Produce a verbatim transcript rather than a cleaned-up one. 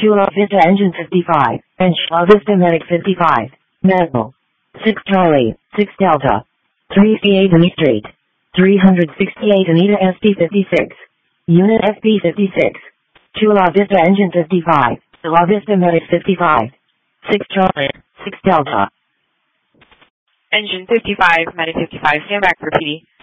Chula Vista Engine fifty-five, and Chula Vista Medic fifty-five, Medical. six Charlie, six Delta. three C eight Anita Street. three sixty-eight Anita S P fifty-six. Unit S P fifty-six. Chula Vista Engine fifty-five, Chula Vista Medic fifty-five. six Charlie, six Delta. Engine fifty-five, Medic fifty-five, stand back for P D.